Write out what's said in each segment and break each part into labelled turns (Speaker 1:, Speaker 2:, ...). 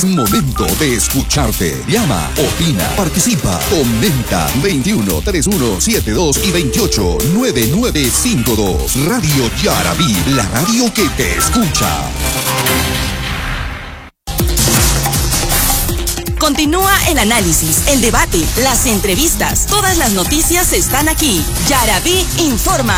Speaker 1: Es momento de escucharte. Llama, opina, participa, comenta. 21 31 72 y 28 9952. Radio Yarabí, la radio que te escucha.
Speaker 2: Continúa el análisis, el debate, las entrevistas. Todas las noticias están aquí. Yarabí informa.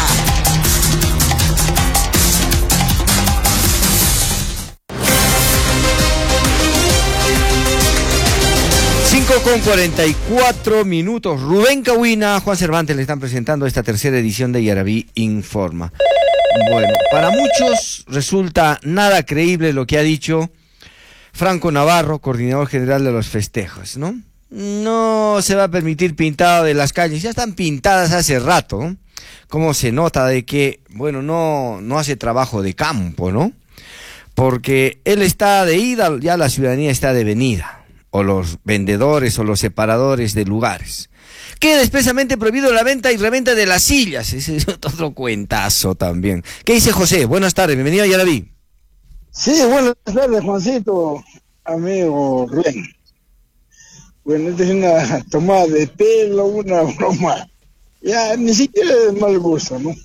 Speaker 3: Con 44 minutos. Rubén Cahuina, Juan Cervantes le están presentando esta tercera edición de Yarabí Informa. Bueno, para muchos resulta nada creíble lo que ha dicho Franco Navarro, coordinador general de los festejos, ¿no? No se va a permitir pintado de las calles, ya están pintadas hace rato, ¿no? Como se nota de que, bueno, no hace trabajo de campo, ¿no? Porque él está de ida, ya la ciudadanía está de venida. O los vendedores o los separadores de lugares. Queda expresamente prohibido la venta y reventa de las sillas. Ese es otro cuentazo también. ¿Qué dice José? Buenas tardes, bienvenido a Yarabí.
Speaker 4: Sí, buenas tardes, Juancito, amigo Rubén. Bueno, esta es una tomada de pelo, una broma. Ya ni siquiera es de mal gusto, ¿no?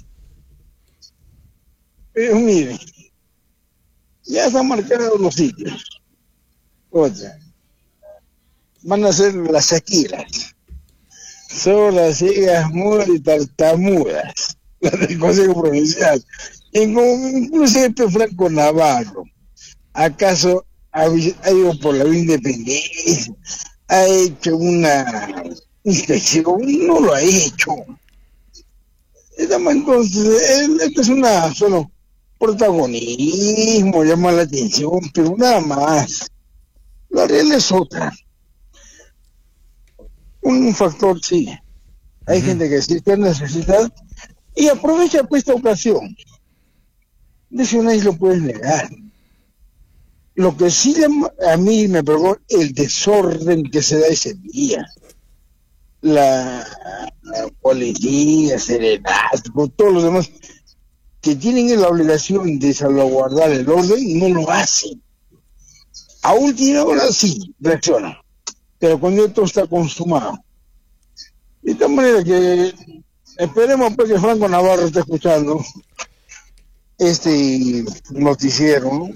Speaker 4: Pero miren, ya están marcados los sitios. Otra. Van a ser las Shakiras, sordas, ciegas, mudas y tartamudas, las del Consejo Provincial, inclusive Franco Navarro. ¿Acaso ha ido por la vía Independencia? ¿Ha hecho una inspección? No lo ha hecho. Entonces, esto es una solo protagonismo, llama la atención, pero nada más. La realidad es otra. Un factor sí, hay gente que sí está en necesidad y aprovecha pues esta ocasión. De eso nadie lo puede negar. Lo que sí a mí me preocupa el desorden que se da ese día. La policía, Serenazgo, todos los demás que tienen la obligación de salvaguardar el orden no lo hacen. A última hora sí reaccionan. Pero cuando esto está consumado. De tal manera que esperemos pues que Franco Navarro esté escuchando este noticiero, ¿no?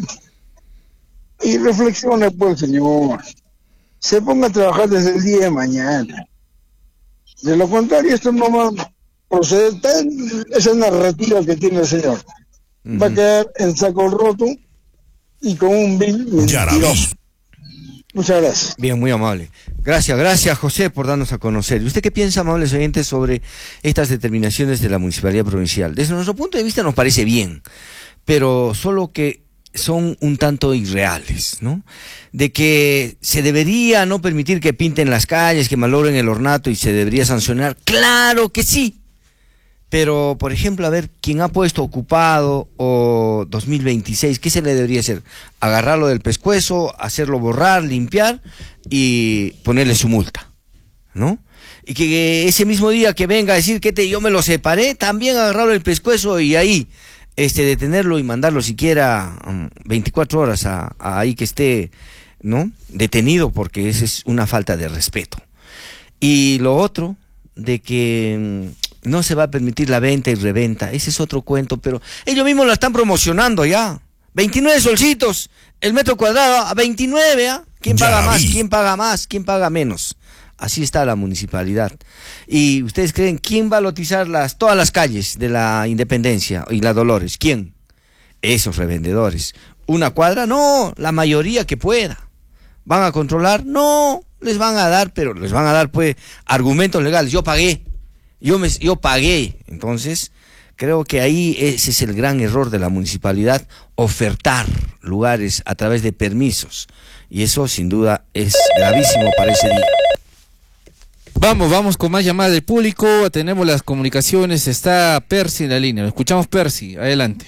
Speaker 4: Y reflexione pues, señor. Se ponga a trabajar desde el día de mañana. De lo contrario, esto no va a proceder esa narrativa que tiene el señor. Va a quedar en saco roto y con un vil mentiroso. Muchas gracias.
Speaker 3: Bien, muy amable. Gracias José por darnos a conocer. ¿Y usted qué piensa, amables oyentes, sobre estas determinaciones de la Municipalidad Provincial? Desde nuestro punto de vista nos parece bien, pero solo que son un tanto irreales, ¿no? De que se debería no permitir que pinten las calles, que malogren el ornato y se debería sancionar. ¡Claro que sí! Pero, por ejemplo, a ver, quien ha puesto ocupado o 2026, ¿qué se le debería hacer? Agarrarlo del pescuezo, hacerlo borrar, limpiar y ponerle su multa, ¿no? Y que ese mismo día que venga a decir que yo me lo separé, también agarrarlo del pescuezo y ahí detenerlo y mandarlo siquiera 24 horas a ahí que esté, ¿no? Detenido, porque esa es una falta de respeto. Y lo otro, de que no se va a permitir la venta y reventa, ese es otro cuento, pero ellos mismos la están promocionando ya. 29 solcitos, el metro cuadrado a 29, ¿ah? ¿Quién paga más? ¿Quién paga más? ¿Quién paga menos? Así está la municipalidad. ¿Y ustedes creen quién va a lotizar todas las calles de la Independencia y la Dolores? ¿Quién? Esos revendedores. ¿Una cuadra? No, la mayoría que pueda. ¿Van a controlar? No, les van a dar, pero les van a dar pues argumentos legales. Yo pagué. Yo pagué. Entonces, creo que ahí ese es el gran error de la municipalidad, ofertar lugares a través de permisos. Y eso, sin duda, es gravísimo para ese día.
Speaker 5: Vamos con más llamadas del público. Tenemos las comunicaciones. Está Percy en la línea. Lo escuchamos, Percy. Adelante.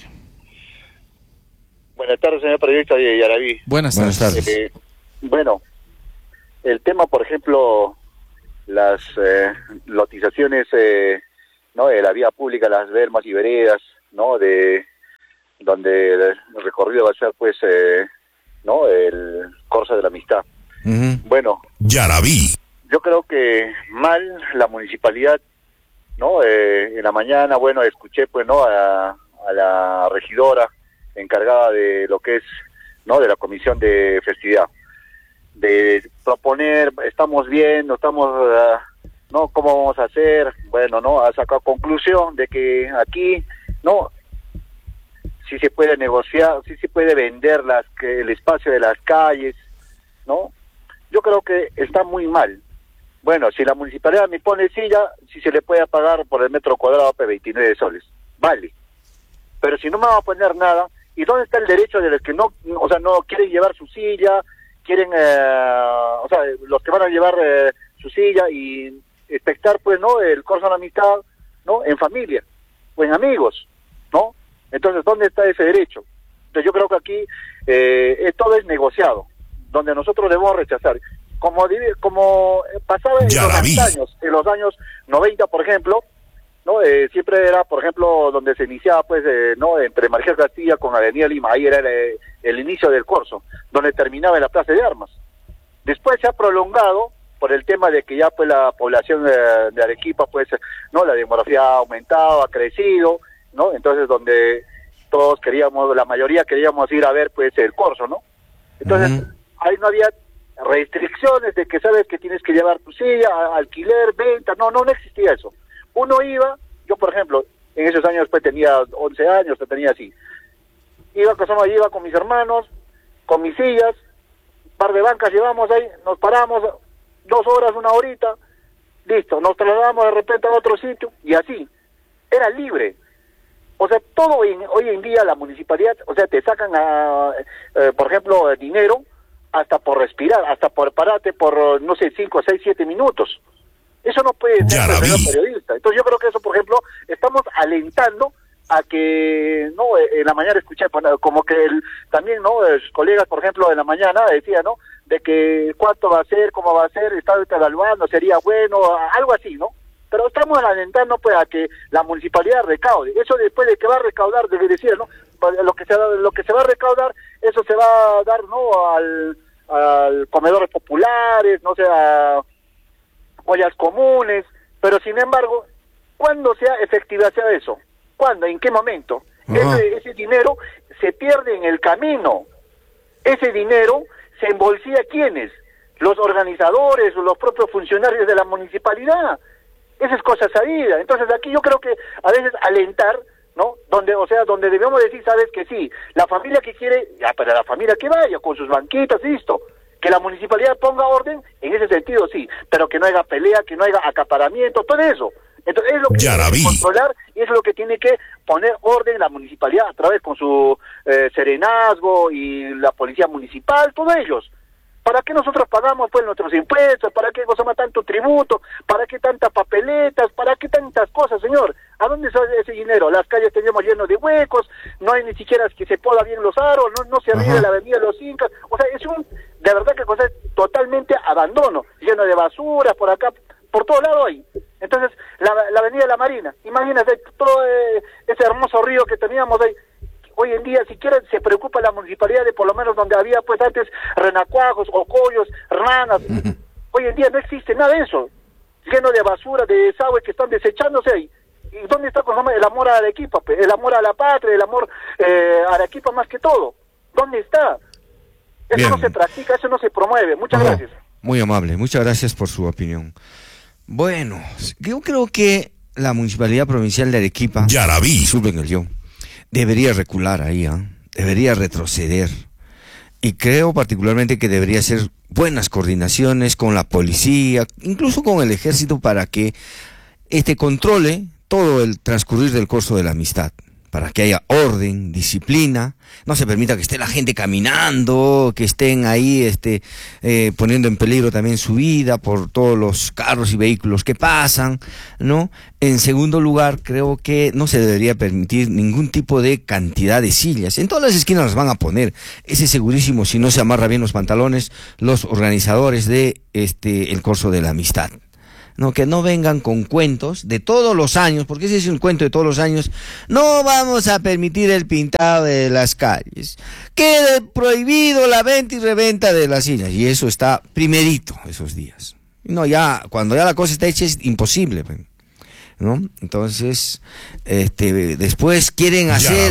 Speaker 6: Buenas tardes, señor periodista de Yarabí.
Speaker 5: Buenas tardes.
Speaker 6: Bueno, el tema, por ejemplo, las lotizaciones, ¿no? De la vía pública, las vermas y veredas, ¿no? De donde el recorrido va a ser, pues, ¿no? El Corso de la Amistad. Bueno,
Speaker 1: Yarabí.
Speaker 6: yo creo que mal la municipalidad, ¿no? En la mañana, bueno, escuché pues, ¿no? A la regidora encargada de lo que es, ¿no? De la comisión de festividad, de proponer, estamos viendo, estamos, ¿no? ¿Cómo vamos a hacer? Bueno, ¿no? Ha sacado conclusión de que aquí, ¿no? Sí se puede negociar, sí se puede vender el espacio de las calles, ¿no? Yo creo que está muy mal. Bueno, si la municipalidad me pone silla, si se le puede pagar por el metro cuadrado 29 soles, vale. Pero si no me va a poner nada, ¿y dónde está el derecho de los que no, o sea, no quieren llevar su silla, quieren, o sea, los que van a llevar su silla y expectar, pues, ¿no? El Corso de la Amistad, ¿no? En familia o en amigos, ¿no? Entonces, ¿dónde está ese derecho? Entonces, yo creo que aquí todo es negociado, donde nosotros debemos rechazar. Como pasaba en los años 90, por ejemplo, ¿no? Siempre era, por ejemplo, donde se iniciaba, pues, ¿no? Entre Marcial Castilla con Avenida Lima, ahí era el inicio del Corso, donde terminaba en la Plaza de Armas. Después se ha prolongado por el tema de que ya, pues, la población de Arequipa, pues, ¿no? La demografía ha aumentado, ha crecido, ¿no? Entonces, donde todos queríamos, la mayoría queríamos ir a ver, pues, el Corso, ¿no? Entonces, ahí no había restricciones de que sabes que tienes que llevar tu silla, alquiler, venta, no existía eso. Uno iba, yo por ejemplo, en esos años pues tenía 11 años, tenía así, iba con mis hermanos, con mis sillas, un par de bancas llevamos ahí, nos paramos 2 horas, 1 horita, listo, nos trasladamos de repente a otro sitio, y así, era libre. O sea, todo hoy en día la municipalidad, o sea, te sacan, por ejemplo, dinero, hasta por respirar, hasta por pararte por, no sé, 5, 6, 7 minutos. Eso no puede ser el señor periodista. Entonces yo creo que eso, por ejemplo, estamos alentando a que, ¿no? En la mañana escuché, como que también, ¿no? Sus colegas, por ejemplo, en la mañana decían, ¿no? De que cuánto va a ser, cómo va a ser, está evaluando, sería bueno, algo así, ¿no? Pero estamos alentando, pues, a que la municipalidad recaude. Eso después de que va a recaudar, debe decir, ¿no? Lo que se va a recaudar, eso se va a dar, ¿no? Al comedores populares, no sé, a ollas comunes, pero sin embargo, ¿cuándo sea efectividad eso? ¿Cuándo? ¿En qué momento? Ese dinero se pierde en el camino. Ese dinero se embolsilla ¿quiénes? Los organizadores o los propios funcionarios de la municipalidad. Esa es cosa sabida. Entonces aquí yo creo que a veces alentar, ¿no? Donde debemos decir, sabes que sí, la familia que quiere, ya, para la familia que vaya, con sus banquitas, listo. Que la municipalidad ponga orden, en ese sentido sí, pero que no haya pelea, que no haya acaparamiento, todo eso. Entonces es lo que tiene que controlar y es lo que tiene que poner orden la municipalidad a través con su serenazgo y la policía municipal, todos ellos. ¿Para qué nosotros pagamos pues nuestros impuestos? ¿Para qué gozamos tanto tributo? ¿Para qué tantas papeletas? ¿Para qué tantas cosas, señor? ¿A dónde sale ese dinero? Las calles tenemos llenos de huecos, no hay ni siquiera que se poda bien los aros, no se abre la avenida de los Incas. O sea, de verdad que cosa es totalmente abandono, lleno de basura por acá, por todos lados hay. Entonces, la avenida de la Marina, imagínate todo ese hermoso río que teníamos ahí. Hoy en día siquiera se preocupa la municipalidad de por lo menos donde había pues antes renacuajos, ocollos, ranas. Hoy en día no existe nada de eso, lleno de basura, de desagüe que están desechándose ahí. ¿Y dónde está el amor a Arequipa? El amor a la patria, el amor a Arequipa más que todo. ¿Dónde está? Eso Bien. No se practica, eso no se promueve. Muchas gracias.
Speaker 3: Muy amable, muchas gracias por su opinión. Bueno, yo creo que la Municipalidad Provincial de Arequipa, disculpen el yo, debería recular ahí, debería retroceder. Y creo particularmente que debería hacer buenas coordinaciones con la policía, incluso con el ejército, para que controle todo el transcurrir del Corso de la Amistad, para que haya orden, disciplina, no se permita que esté la gente caminando, que estén ahí poniendo en peligro también su vida por todos los carros y vehículos que pasan, ¿no? En segundo lugar, creo que no se debería permitir ningún tipo de cantidad de sillas. En todas las esquinas las van a poner, ese es segurísimo, si no se amarra bien los pantalones, los organizadores de el Corso de la Amistad, No, que no vengan con cuentos de todos los años, porque ese es un cuento de todos los años. No vamos a permitir el pintado de las calles. Quede prohibido la venta y reventa de las sillas. Y eso está primerito esos días. No, ya, cuando ya la cosa está hecha es imposible, ¿no? Entonces, después quieren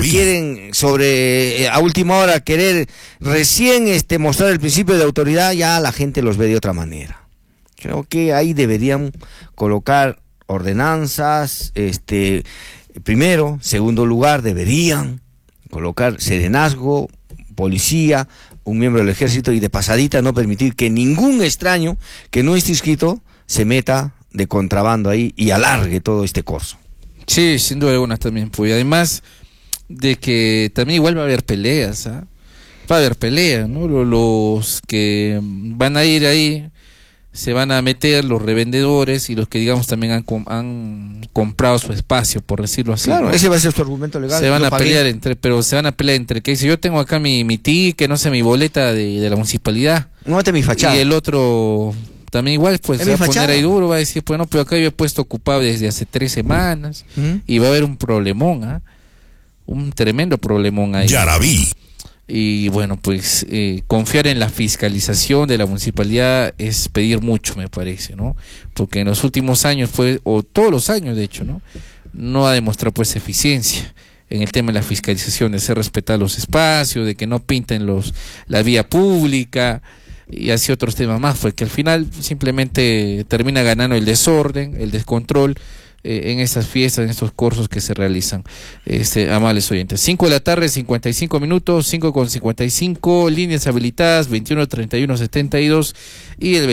Speaker 3: a última hora querer recién mostrar el principio de autoridad, ya la gente los ve de otra manera. Creo que ahí deberían colocar ordenanzas, primero, segundo lugar, deberían colocar serenazgo, policía, un miembro del ejército, y de pasadita no permitir que ningún extraño que no esté inscrito se meta de contrabando ahí y alargue todo este curso.
Speaker 5: Sí, sin duda alguna también, pues además de que también igual va a haber peleas, ¿ah? Va a haber peleas, ¿no? Los que van a ir ahí se van a meter, los revendedores y los que digamos también han comprado su espacio, por decirlo así.
Speaker 3: Claro,
Speaker 5: ¿no?
Speaker 3: ese va a ser su argumento legal.
Speaker 5: Se van a pelear pero se van a pelear entre que dice, yo tengo acá mi ticket, no sé, mi boleta de la municipalidad.
Speaker 3: No, mi fachada.
Speaker 5: Y el otro también igual, pues se va a poner ahí duro, va a decir, pues no, pero acá yo he puesto ocupado desde hace 3 semanas, y va a haber un problemón, ¿ah? Un tremendo problemón ahí.
Speaker 1: Yarabí.
Speaker 5: Y bueno, pues confiar en la fiscalización de la municipalidad es pedir mucho, me parece, ¿no? Porque en los últimos años o todos los años de hecho, no ha demostrado pues eficiencia en el tema de la fiscalización, de hacer respetar los espacios, de que no pinten la vía pública y así otros temas más, porque al final simplemente termina ganando el desorden, el descontrol en estas fiestas, en estos cursos que se realizan, amables oyentes. 5 de la tarde, 55 minutos, 5:55, líneas habilitadas, 21-31-72 y el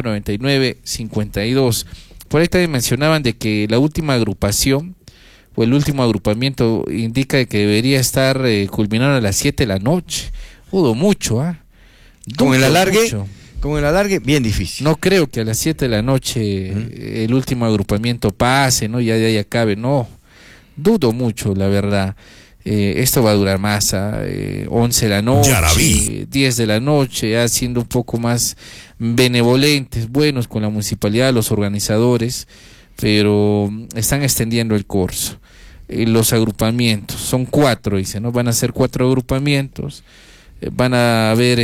Speaker 5: 28-99-52. Por ahí también mencionaban de que la última agrupación, o el último agrupamiento, indica que debería estar culminando a las 7 de la noche. Dudo mucho, ¿ah?
Speaker 3: Con el alargue, bien difícil.
Speaker 5: No creo que a las 7 de la noche el último agrupamiento pase, ¿no? Ya de ahí acabe, no. Dudo mucho, la verdad. Esto va a durar más, 11 de la noche, 10 de la noche, ya siendo un poco más benevolentes, buenos con la municipalidad, los organizadores, pero están extendiendo el curso. Los agrupamientos, son 4, dice, ¿no? Van a ser 4 agrupamientos. Van a haber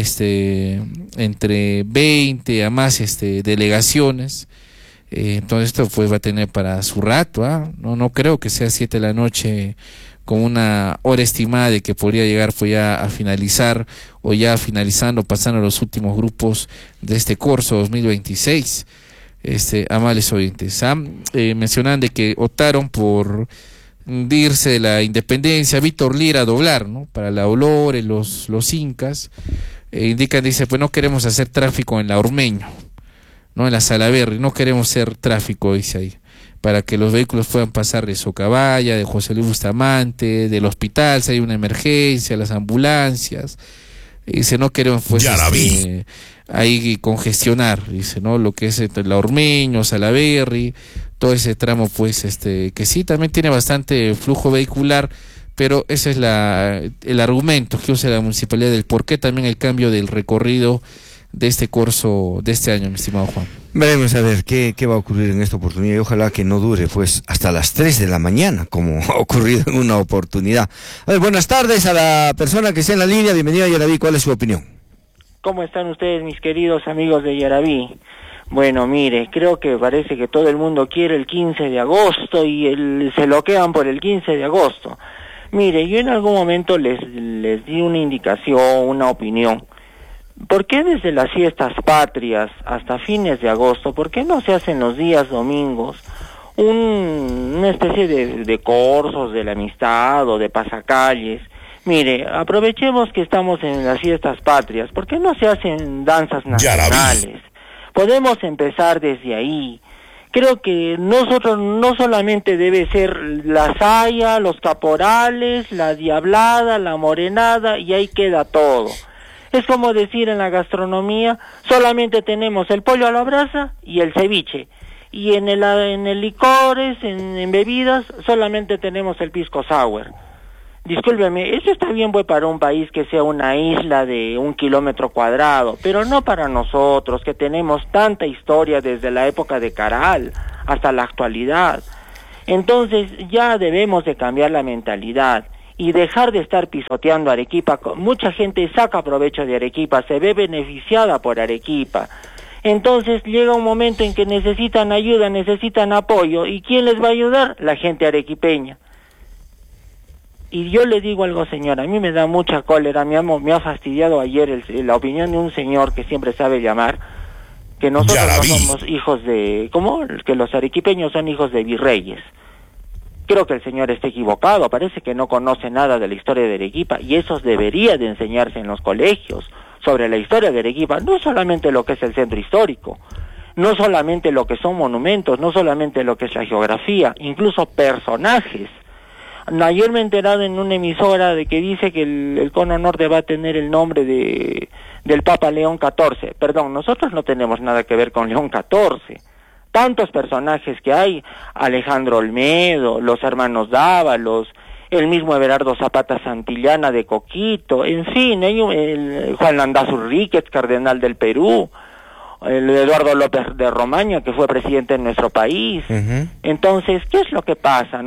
Speaker 5: entre 20 a más delegaciones, entonces esto pues va a tener para su rato, ¿ah? No creo que sea 7 de la noche con una hora estimada de que podría llegar pues ya a finalizar, o ya finalizando, pasando a los últimos grupos de este curso 2026. Amables oyentes, mencionan de que optaron por irse de la Independencia, Víctor Lira a doblar, ¿no? Para la Olores, los Incas, indican, dice, pues no queremos hacer tráfico en la Ormeño, ¿no? En la Salaberry, no queremos hacer tráfico, dice ahí, para que los vehículos puedan pasar de Socabaya, de José Luis Bustamante, del hospital, si hay una emergencia, las ambulancias, dice, no queremos pues ahí congestionar, dice, ¿no? Lo que es la Ormeño, Salaberry, todo ese tramo pues que sí también tiene bastante flujo vehicular, pero ese es el argumento que usa la municipalidad del por qué también el cambio del recorrido de este curso de este año, mi estimado Juan.
Speaker 3: Veremos a ver qué va a ocurrir en esta oportunidad, y ojalá que no dure pues hasta las 3 de la mañana, como ha ocurrido en una oportunidad. A ver, buenas tardes a la persona que está en la línea, bienvenida a Yarabí, ¿cuál es su opinión?
Speaker 7: ¿Cómo están ustedes, mis queridos amigos de Yarabí? Bueno, mire, creo que parece que todo el mundo quiere el 15 de agosto y se bloquean por el 15 de agosto. Mire, yo en algún momento les di una indicación, una opinión. ¿Por qué desde las fiestas patrias hasta fines de agosto, por qué no se hacen los días domingos una especie de cursos de la amistad o de pasacalles? Mire, aprovechemos que estamos en las fiestas patrias, ¿por qué no se hacen danzas nacionales? Podemos empezar desde ahí. Creo que nosotros no solamente debe ser la saya, los caporales, la diablada, la morenada, y ahí queda todo. Es como decir en la gastronomía, solamente tenemos el pollo a la brasa y el ceviche. Y en el licores, en bebidas, solamente tenemos el pisco sour. Discúlpeme, eso está bien pues para un país que sea una isla de 1 kilómetro cuadrado, pero no para nosotros, que tenemos tanta historia desde la época de Caral hasta la actualidad. Entonces ya debemos de cambiar la mentalidad y dejar de estar pisoteando Arequipa. Mucha gente saca provecho de Arequipa, se ve beneficiada por Arequipa. Entonces llega un momento en que necesitan ayuda, necesitan apoyo, ¿y quién les va a ayudar? La gente arequipeña. Y yo le digo algo, señora, a mí me da mucha cólera, me ha fastidiado ayer la opinión de un señor que siempre sabe llamar, que nosotros no somos hijos de, ¿cómo? Que los arequipeños son hijos de virreyes. Creo que el señor está equivocado, parece que no conoce nada de la historia de Arequipa, y eso debería de enseñarse en los colegios, sobre la historia de Arequipa, no solamente lo que es el centro histórico, no solamente lo que son monumentos, no solamente lo que es la geografía, incluso personajes. Ayer me he enterado en una emisora de que dice que el Cono Norte va a tener el nombre del Papa León XIV. Perdón, nosotros no tenemos nada que ver con León XIV. Tantos personajes que hay, Alejandro Olmedo, los hermanos Dávalos, el mismo Everardo Zapata Santillana de Coquito, en fin, el Juan Landazur Ríquez, cardenal del Perú, el Eduardo López de Romaña, que fue presidente de nuestro país. Entonces, ¿qué es lo que pasa?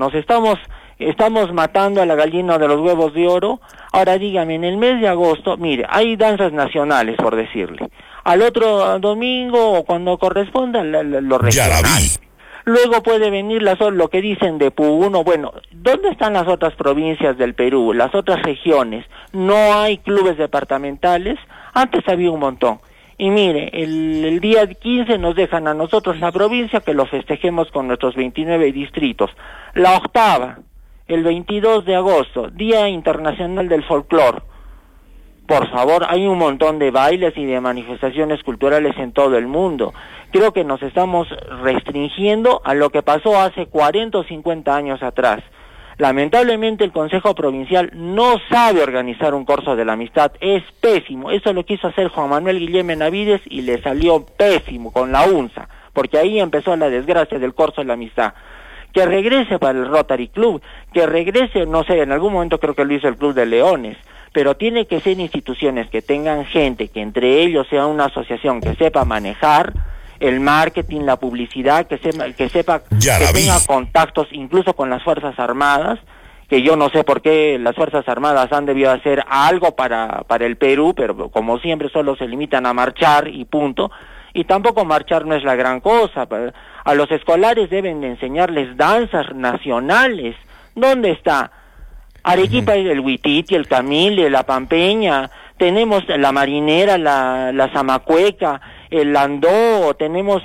Speaker 7: Estamos matando a la gallina de los huevos de oro. Ahora dígame, en el mes de agosto, mire, hay danzas nacionales, por decirle. Al otro domingo, o cuando corresponda, lo regional. Luego puede venir lo que dicen de Puno. Bueno, ¿dónde están las otras provincias del Perú, las otras regiones? No hay clubes departamentales. Antes había un montón. Y mire, el día 15 nos dejan a nosotros la provincia, que lo festejemos con nuestros 29 distritos. La octava, el 22 de agosto, Día Internacional del Folclor. Por favor, hay un montón de bailes y de manifestaciones culturales en todo el mundo. Creo que nos estamos restringiendo a lo que pasó hace 40 o 50 años atrás. Lamentablemente el Consejo Provincial no sabe organizar un curso de la amistad, es pésimo. Eso lo quiso hacer Juan Manuel Guillem Benavides y le salió pésimo con la UNSA, porque ahí empezó la desgracia del curso de la amistad. Que regrese para el Rotary Club, que regrese, no sé, en algún momento creo que lo hizo el Club de Leones, pero tiene que ser instituciones que tengan gente, que entre ellos sea una asociación que sepa manejar el marketing, la publicidad, que sepa que tenga contactos incluso con las Fuerzas Armadas, que yo no sé por qué las Fuerzas Armadas han debido hacer algo para el Perú, pero como siempre solo se limitan a marchar y punto, y tampoco marchar no es la gran cosa. A los escolares deben de enseñarles danzas nacionales. ¿Dónde está? Arequipa es el huititi, el camile, la pampeña, tenemos la marinera, la zamacueca, el landó, tenemos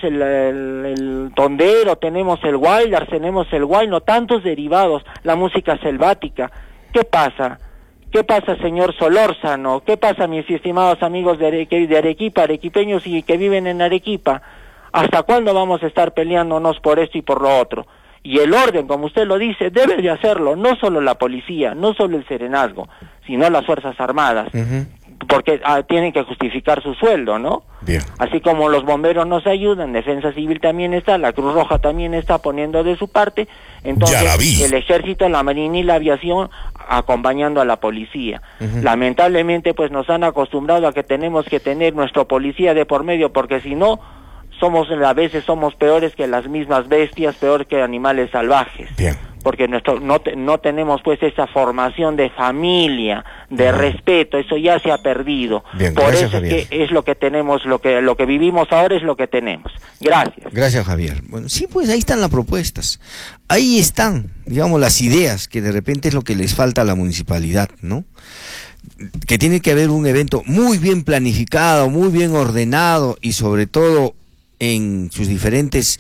Speaker 7: el tondero, tenemos el guaylar, tenemos el guayno, tantos derivados, la música selvática. ¿Qué pasa? ¿Qué pasa, señor Solórzano? ¿Qué pasa, mis estimados amigos de Arequipa, arequipeños y que viven en Arequipa? ¿Hasta cuándo vamos a estar peleándonos por esto y por lo otro? Y el orden, como usted lo dice, debe de hacerlo no solo la policía, no solo el serenazgo, sino las Fuerzas Armadas, porque tienen que justificar su sueldo, ¿no? Bien. Así como los bomberos nos ayudan, Defensa Civil también está, la Cruz Roja también está poniendo de su parte, entonces el Ejército, la Marina y la Aviación acompañando a la policía. Lamentablemente, pues nos han acostumbrado a que tenemos que tener nuestro policía de por medio, porque si no, a veces somos peores que las mismas bestias, peor que animales salvajes. Bien. Porque no tenemos pues esa formación de familia, de respeto, eso ya se ha perdido. Bien, por gracias, eso Javier. Es lo que tenemos, lo que vivimos ahora es lo que tenemos. Gracias.
Speaker 3: Gracias, Javier. Bueno, sí, pues ahí están las propuestas. Ahí están, digamos, las ideas, que de repente es lo que les falta a la municipalidad, ¿no? Que tiene que haber un evento muy bien planificado, muy bien ordenado y sobre todo en sus diferentes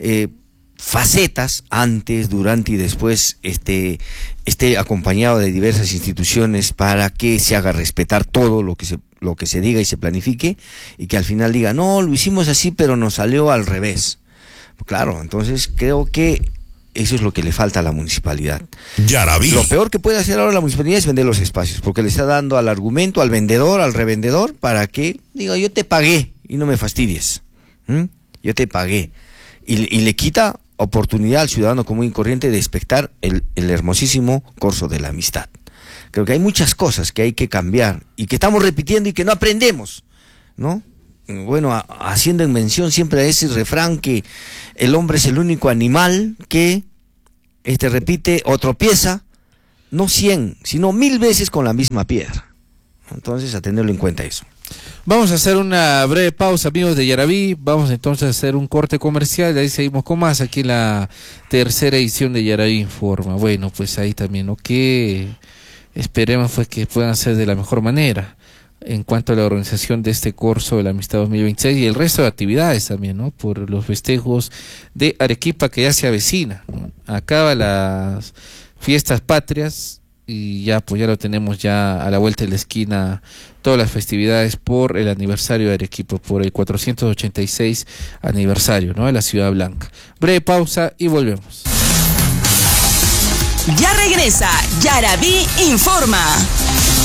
Speaker 3: facetas, antes, durante y después, esté acompañado de diversas instituciones para que se haga respetar todo lo que se diga y se planifique, y que al final diga, no, lo hicimos así pero nos salió al revés. Claro, entonces creo que eso es lo que le falta a la municipalidad. Lo peor que puede hacer ahora la municipalidad es vender los espacios, porque le está dando al argumento, al vendedor, al revendedor, para que diga, yo te pagué y no me fastidies. Yo te pagué. Y le quita oportunidad al ciudadano común y corriente de espectar el hermosísimo curso de la amistad. Creo que hay muchas cosas que hay que cambiar y que estamos repitiendo y que no aprendemos, ¿no? Bueno, haciendo en mención siempre a ese refrán que el hombre es el único animal que repite o tropieza, no 100, sino 1000 veces con la misma piedra. Entonces, a tenerlo en cuenta eso.
Speaker 5: Vamos a hacer una breve pausa, amigos de Yaraví. Vamos entonces a hacer un corte comercial y ahí seguimos con más aquí en la tercera edición de Yaraví Informa. Bueno, pues ahí también, ¿no? Que esperemos pues que puedan ser de la mejor manera en cuanto a la organización de este curso de la Amistad 2026 y el resto de actividades también, ¿no? Por los festejos de Arequipa que ya se avecina, ¿no? Acaba las fiestas patrias y ya pues ya lo tenemos ya a la vuelta de la esquina, todas las festividades por el aniversario de Arequipa, por el 486 aniversario, ¿no? De la Ciudad Blanca. Breve pausa y volvemos.
Speaker 2: Ya regresa Yaraví Informa.